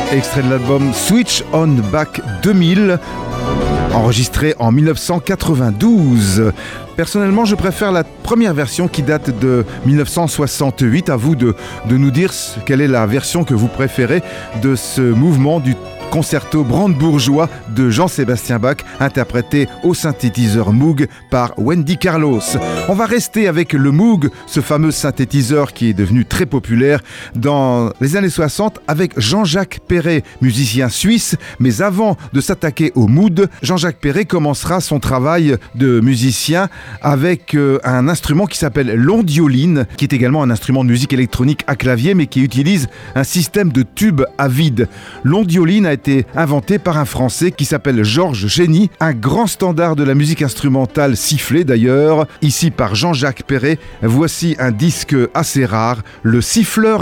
extrait de l'album Switch on Back 2000, enregistré en 1992. Personnellement, je préfère la première version qui date de 1968. À vous de nous dire quelle est la version que vous préférez de ce mouvement du concerto brandebourgeois de Jean-Sébastien Bach, interprété au synthétiseur Moog par Wendy Carlos. On va rester avec le Moog, ce fameux synthétiseur qui est devenu très populaire dans les années 60 avec Jean-Jacques Perrey, musicien suisse. Mais avant de s'attaquer au mood, Jean-Jacques Perrey commencera son travail de musicien avec un instrument qui s'appelle l'ondioline, qui est également un instrument de musique électronique à clavier, mais qui utilise un système de tube à vide. L'ondioline a été inventé par un Français qui s'appelle Georges Génie, un grand standard de la musique instrumentale sifflée d'ailleurs, ici par Jean-Jacques Perrey. Voici un disque assez rare, le siffleur